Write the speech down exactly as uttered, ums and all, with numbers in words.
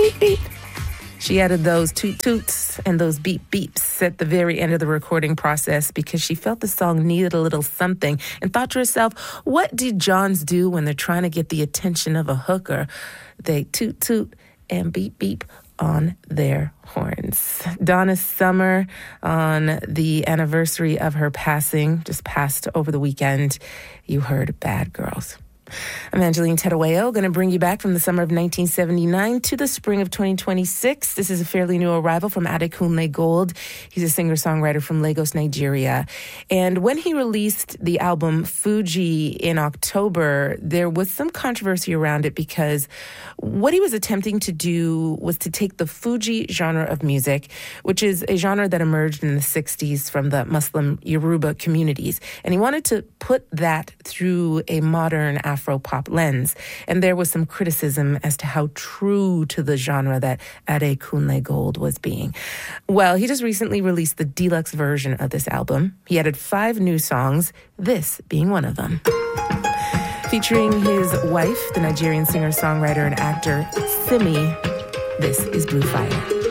beep, beep. She added those toot toots and those beep beeps at the very end of the recording process because she felt the song needed a little something and thought to herself, what do Johns do when they're trying to get the attention of a hooker? They toot toot and beep beep on their horns. Donna Summer, on the anniversary of her passing, just passed over the weekend, you heard Bad Girls. I'm Angeline Terueo, going to bring you back from the summer of nineteen seventy-nine to the spring of twenty twenty-six. This is a fairly new arrival from Adekunle Gold. He's a singer-songwriter from Lagos, Nigeria. And when he released the album Fuji in October, there was some controversy around it because what he was attempting to do was to take the Fuji genre of music, which is a genre that emerged in the sixties from the Muslim Yoruba communities, and he wanted to put that through a modern Afro Afro-pop lens. And there was some criticism as to how true to the genre that Adekunle Gold was being. Well, he just recently released the deluxe version of this album. He added five new songs, this being one of them. Featuring his wife, the Nigerian singer-songwriter and actor Simi, this is Blue Fire.